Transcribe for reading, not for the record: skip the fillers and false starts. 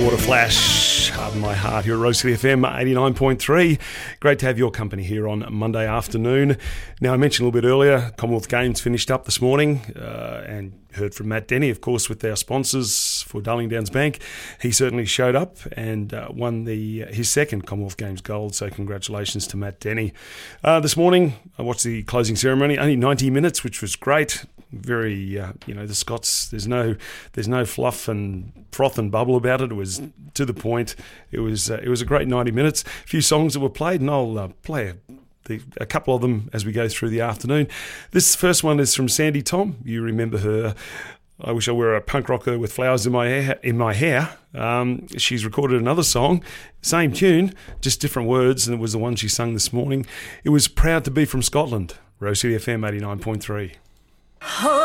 What a flash. Harden my heart here at Rose City FM 89.3. Great to have your company here on Monday afternoon. Now, I mentioned a little bit earlier, Commonwealth Games finished up this morning and heard from Matt Denny, of course, with our sponsors for Darling Downs Bank. He certainly showed up and won his second Commonwealth Games gold, so congratulations to Matt Denny. This morning, I watched the closing ceremony, only 90 minutes, which was great. Very, the Scots, there's no fluff and froth and bubble about it. It was to the point. It was a great 90 minutes. A few songs that were played, and I'll play a couple of them as we go through the afternoon. This first one is from Sandy Tom. You remember her. I wish I were a punk rocker with flowers in my hair. She's recorded another song, same tune, just different words, and it was the one she sung this morning. It was Proud to Be from Scotland. Rose City FM 89.3.